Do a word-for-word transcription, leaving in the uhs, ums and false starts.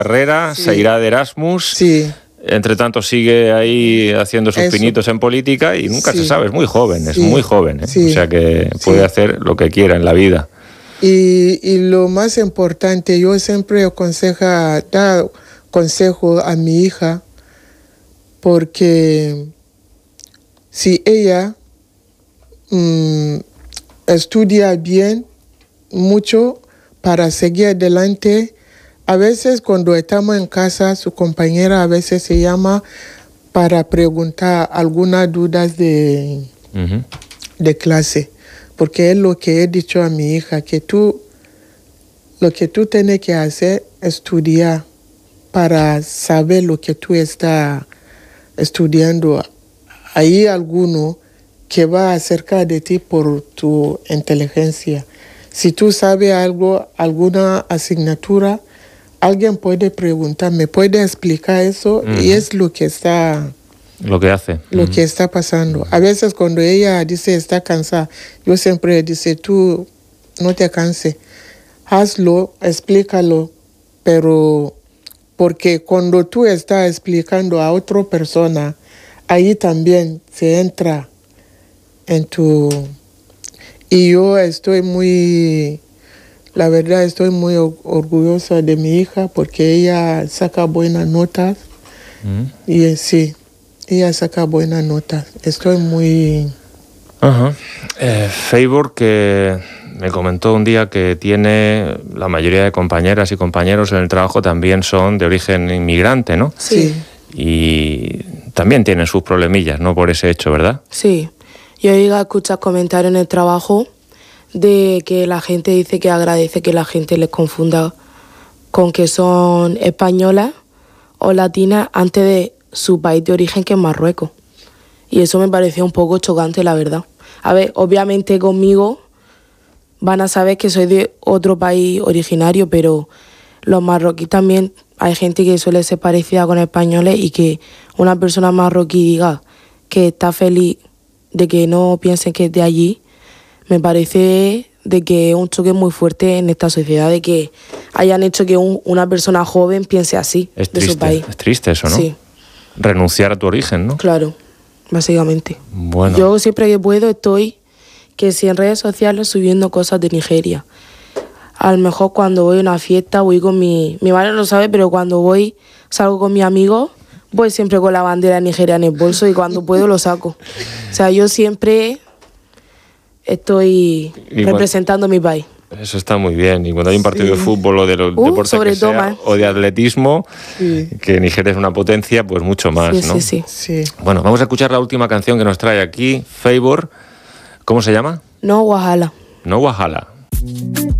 carrera, sí. se irá de Erasmus. Sí. Entre tanto sigue ahí haciendo sus Eso. pinitos en política y nunca sí. se sabe, es muy joven, es sí. muy joven, ¿eh? Sí. o sea que puede sí. hacer lo que quiera en la vida. Y, y lo más importante, yo siempre aconsejo, dar consejo a mi hija, porque si ella mmm, estudia bien, mucho, para seguir adelante. A veces cuando estamos en casa, su compañera a veces se llama para preguntar algunas dudas de, uh-huh. de clase. Porque es lo que he dicho a mi hija, que tú, lo que tú tienes que hacer es estudiar para saber lo que tú estás estudiando. Hay alguno que va acerca de ti por tu inteligencia. Si tú sabes algo, alguna asignatura, alguien puede preguntar, ¿me puede explicar eso? Uh-huh. Y es lo que está... Lo que hace. Lo uh-huh. que está pasando. A veces cuando ella dice está cansada, yo siempre dice, tú no te canses. Hazlo, explícalo, pero porque cuando tú estás explicando a otra persona, ahí también se entra en tu... Y yo estoy muy, la verdad estoy muy orgullosa de mi hija porque ella saca buenas notas. Mm. Y sí, ella saca buenas notas. Estoy muy... Uh-huh. Eh, Favour, que me comentó un día que tiene la mayoría de compañeras y compañeros en el trabajo también son de origen inmigrante, ¿no? Sí. Y también tienen sus problemillas, ¿no? Por ese hecho, ¿verdad? Sí. Yo llego a escuchar comentarios en el trabajo de que la gente dice que agradece que la gente les confunda con que son españolas o latinas antes de su país de origen, que es Marruecos. Y eso me pareció un poco chocante, la verdad. A ver, obviamente conmigo van a saber que soy de otro país originario, pero los marroquíes también, hay gente que suele ser parecida con españoles, y que una persona marroquí diga que está feliz de que no piensen que es de allí, me parece de que es un choque muy fuerte en esta sociedad, de que hayan hecho que un, una persona joven piense así es de triste, su país. Es triste eso, ¿no? Sí. Renunciar a tu origen, ¿no? Claro, básicamente. Bueno. Yo siempre que puedo estoy, que si en redes sociales subiendo cosas de Nigeria. A lo mejor cuando voy a una fiesta voy con mi... Mi madre no lo sabe, pero cuando voy, salgo con mis amigos, voy siempre con la bandera de Nigeria en el bolso y cuando puedo lo saco. O sea, yo siempre estoy y representando cuando, mi país. Eso está muy bien. Y cuando hay un partido sí. de fútbol o de los uh, deportes que sea, más. o de atletismo, sí. que Nigeria es una potencia, pues mucho más, sí, ¿no? Sí, sí, sí. Bueno, vamos a escuchar la última canción que nos trae aquí, Favour. ¿Cómo se llama? No Wahala. No Wahala.